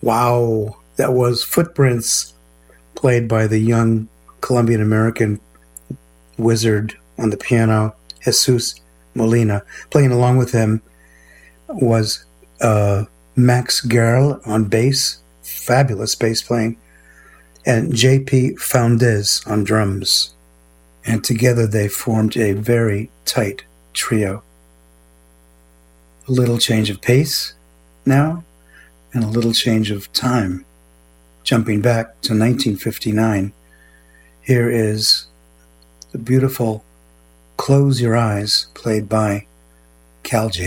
Wow, that was Footprints, played by the young Colombian-American wizard on the piano, Jesus Molina. Playing along with him was Max Gerl on bass, fabulous bass playing, and J.P. Foundes on drums. And together they formed a very tight trio. A little change of pace now, and a little change of time. Jumping back to 1959, here is the beautiful Close Your Eyes, played by Cal J.